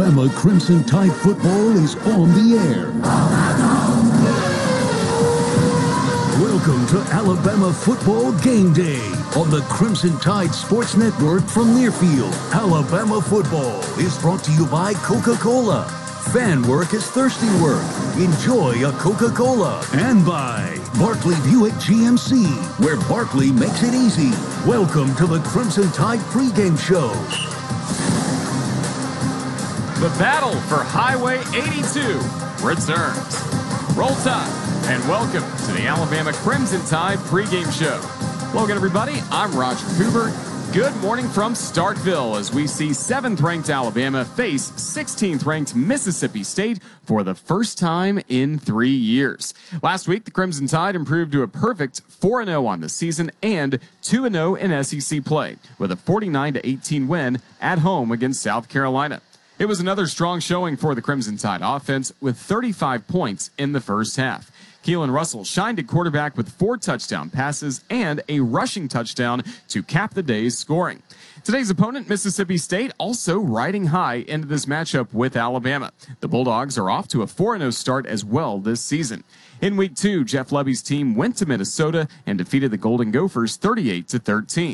Alabama Crimson Tide football is on the air. Welcome to Alabama Football Game Day on the Crimson Tide Sports Network from Learfield. Alabama football is brought to you by Coca-Cola. Fan work is thirsty work. Enjoy a Coca-Cola. And by Barkley Buick GMC, where Barkley makes it easy. Welcome to the Crimson Tide pregame show. The battle for Highway 82 returns. Roll Tide, and welcome to the Alabama Crimson Tide pregame show. Welcome, everybody. I'm Roger Cooper. Good morning from Starkville as we see 7th-ranked Alabama face 16th-ranked Mississippi State for the first time in 3 years. Last week, the Crimson Tide improved to a perfect 4-0 on the season and 2-0 in SEC play with a 49-18 win at home against South Carolina. It was another strong showing for the Crimson Tide offense with 35 points in the first half. Keelan Russell shined at quarterback with 4 touchdown passes and a rushing touchdown to cap the day's scoring. Today's opponent, Mississippi State, also riding high into this matchup with Alabama. The Bulldogs are off to a 4-0 start as well this season. In Week 2, Jeff Lebby's team went to Minnesota and defeated the Golden Gophers 38-13.